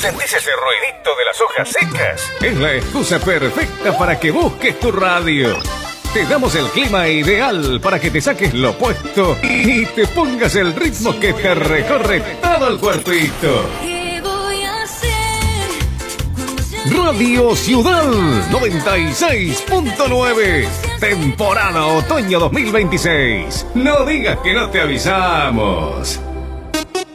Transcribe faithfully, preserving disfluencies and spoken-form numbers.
¿Sentís ese ruidito de las hojas secas? Es la excusa perfecta para que busques tu radio. Te damos el clima ideal para que te saques lo puesto y te pongas el ritmo que te recorre todo el cuerpito. Radio Ciudad noventa y seis punto nueve. Temporada otoño dos mil veintiséis. No digas que no te avisamos.